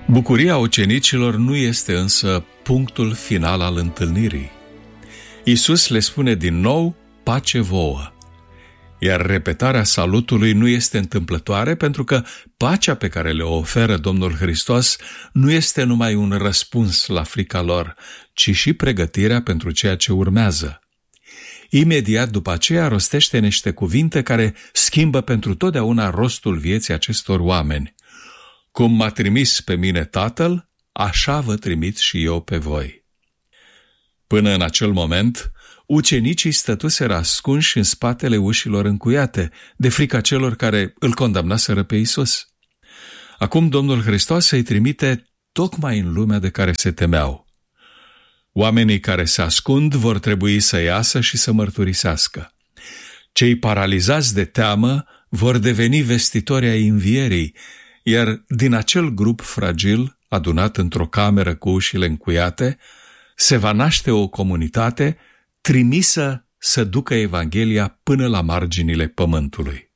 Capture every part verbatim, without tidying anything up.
Bucuria ucenicilor nu este însă punctul final al întâlnirii. Iisus le spune din nou, pace vouă. Iar repetarea salutului nu este întâmplătoare, pentru că pacea pe care le oferă Domnul Hristos nu este numai un răspuns la frica lor, ci și pregătirea pentru ceea ce urmează. Imediat după aceea rostește niște cuvinte care schimbă pentru totdeauna rostul vieții acestor oameni. Cum m-a trimis pe mine Tatăl, așa vă trimit și eu pe voi. Până în acel moment, ucenicii stătuseră ascunși în spatele ușilor încuiate, de frica celor care îl condamnaseră pe Iisus. Acum Domnul Hristos îi trimite tocmai în lumea de care se temeau. Oamenii care se ascund vor trebui să iasă și să mărturisească. Cei paralizați de teamă vor deveni vestitori ai învierii, iar din acel grup fragil, adunat într-o cameră cu ușile încuiate, se va naște o comunitate trimisă să ducă Evanghelia până la marginile pământului.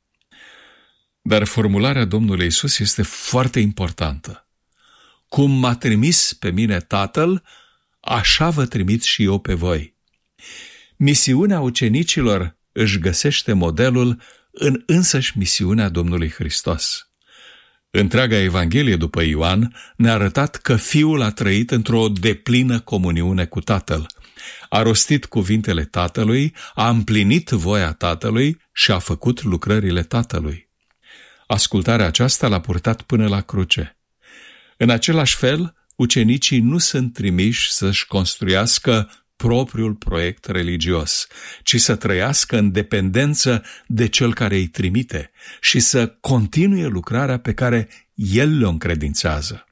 Dar formularea Domnului Iisus este foarte importantă. Cum m-a trimis pe mine Tatăl, așa vă trimit și eu pe voi. Misiunea ucenicilor își găsește modelul în însăși misiunea Domnului Hristos. Întreaga Evanghelie după Ioan ne-a arătat că Fiul a trăit într-o deplină comuniune cu Tatăl. A rostit cuvintele Tatălui, a împlinit voia Tatălui și a făcut lucrările Tatălui. Ascultarea aceasta l-a purtat până la cruce. În același fel, ucenicii nu sunt trimiși să-și construiască propriul proiect religios, ci să trăiască în dependență de cel care îi trimite și să continue lucrarea pe care el le-o încredințează.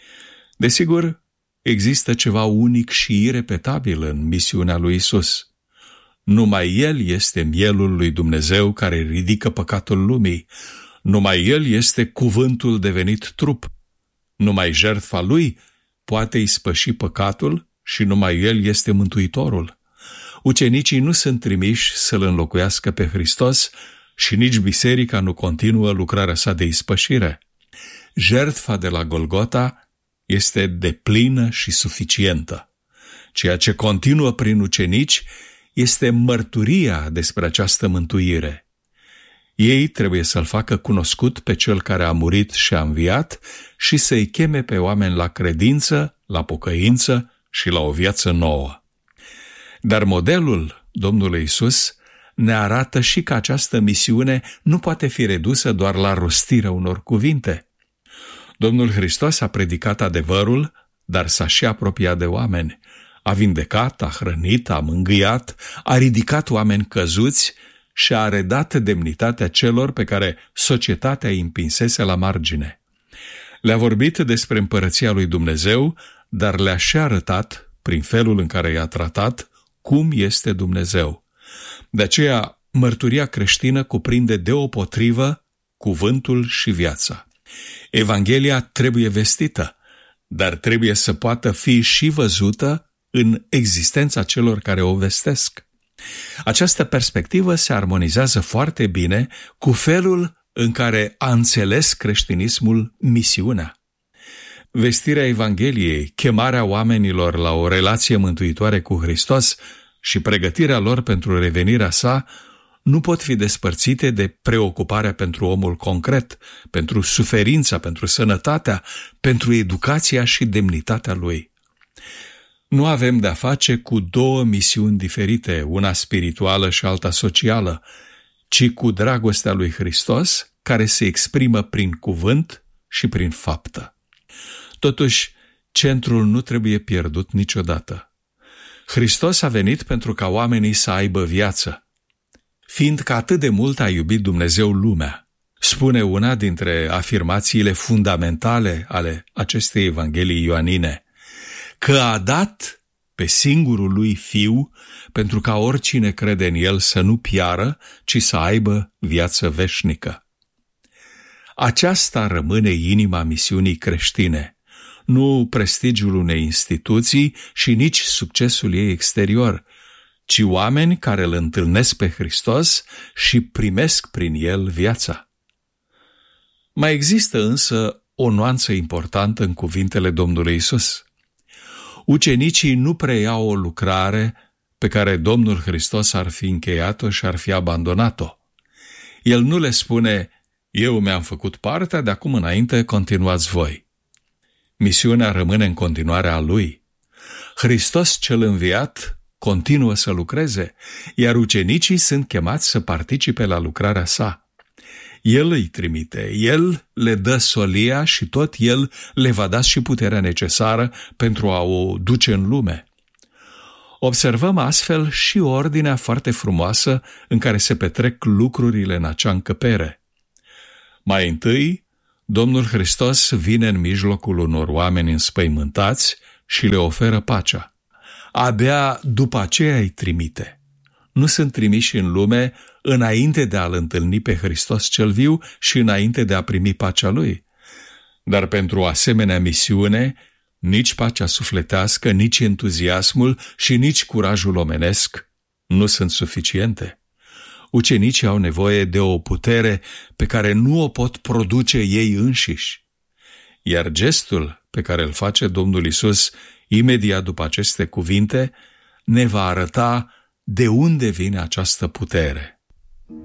Desigur, există ceva unic și irepetabil în misiunea lui Iisus. Numai El este mielul lui Dumnezeu care ridică păcatul lumii. Numai El este cuvântul devenit trup. Numai jertfa Lui poate ispăși păcatul și numai El este Mântuitorul. Ucenicii nu sunt trimiși să-L înlocuiască pe Hristos și nici biserica nu continuă lucrarea sa de ispășire. Jertfa de la Golgota este deplină și suficientă. Ceea ce continuă prin ucenici este mărturia despre această mântuire. Ei trebuie să-L facă cunoscut pe Cel care a murit și a înviat și să-i cheme pe oameni la credință, la pocăință și la o viață nouă. Dar modelul Domnului Iisus ne arată și că această misiune nu poate fi redusă doar la rostirea unor cuvinte. Domnul Hristos a predicat adevărul, dar s-a și apropiat de oameni. A vindecat, a hrănit, a mângâiat, a ridicat oameni căzuți și a redat demnitatea celor pe care societatea îi împinsese la margine. Le-a vorbit despre împărăția lui Dumnezeu, dar le-a și arătat, prin felul în care i-a tratat, cum este Dumnezeu. De aceea, mărturia creștină cuprinde deopotrivă cuvântul și viața. Evanghelia trebuie vestită, dar trebuie să poată fi și văzută în existența celor care o vestesc. Această perspectivă se armonizează foarte bine cu felul în care a înțeles creștinismul misiunea. Vestirea Evangheliei, chemarea oamenilor la o relație mântuitoare cu Hristos și pregătirea lor pentru revenirea sa nu pot fi despărțite de preocuparea pentru omul concret, pentru suferința, pentru sănătatea, pentru educația și demnitatea lui. Nu avem de-a face cu două misiuni diferite, una spirituală și alta socială, ci cu dragostea lui Hristos, care se exprimă prin cuvânt și prin faptă. Totuși, centrul nu trebuie pierdut niciodată. Hristos a venit pentru ca oamenii să aibă viață. Fiindcă atât de mult a iubit Dumnezeu lumea, spune una dintre afirmațiile fundamentale ale acestei Evanghelii ioanine, că a dat pe singurul lui Fiu pentru ca oricine crede în El să nu piară, ci să aibă viață veșnică. Aceasta rămâne inima misiunii creștine, nu prestigiul unei instituții și nici succesul ei exterior, ci oameni care îl întâlnesc pe Hristos și primesc prin el viața. Mai există însă o nuanță importantă în cuvintele Domnului Isus. Ucenicii nu preiau o lucrare pe care Domnul Hristos ar fi încheiat-o și ar fi abandonat-o. El nu le spune: eu mi-am făcut partea, de acum înainte continuați voi. Misiunea rămâne în continuare a Lui. Hristos cel înviat continuă să lucreze, iar ucenicii sunt chemați să participe la lucrarea sa. El îi trimite, El le dă solia și tot El le va da și puterea necesară pentru a o duce în lume. Observăm astfel și ordinea foarte frumoasă în care se petrec lucrurile în acea încăpere. Mai întâi, Domnul Hristos vine în mijlocul unor oameni înspăimântați și le oferă pacea. Abia după aceea îi trimite. Nu sunt trimiși în lume înainte de a-L întâlni pe Hristos cel viu și înainte de a primi pacea Lui. Dar pentru o asemenea misiune, nici pacea sufletească, nici entuziasmul și nici curajul omenesc nu sunt suficiente. Ucenicii au nevoie de o putere pe care nu o pot produce ei înșiși. Iar gestul pe care îl face Domnul Isus imediat după aceste cuvinte ne va arăta de unde vine această putere.